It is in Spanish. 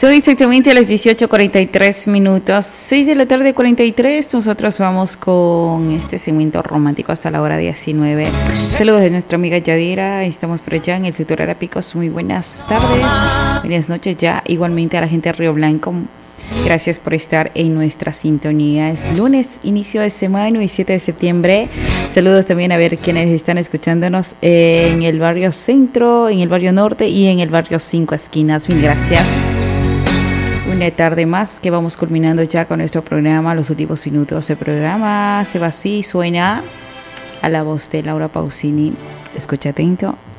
Son exactamente las 18:43. 6 de la tarde 43. Nosotros vamos con este segmento romántico hasta la hora 19. Saludos de nuestra amiga Yadira. Estamos por allá en el sector Arapicos. Muy buenas tardes. Buenas noches ya. Igualmente a la gente de Río Blanco. Gracias por estar en nuestra sintonía. Es lunes, inicio de semana, y 7 de septiembre. Saludos también a ver quienes están escuchándonos en el barrio centro, en el barrio norte y en el barrio Cinco Esquinas. Mil gracias. Una tarde más que vamos culminando ya con nuestro programa. Los últimos minutos del programa se va así, suena a la voz de Laura Pausini. Escucha atento.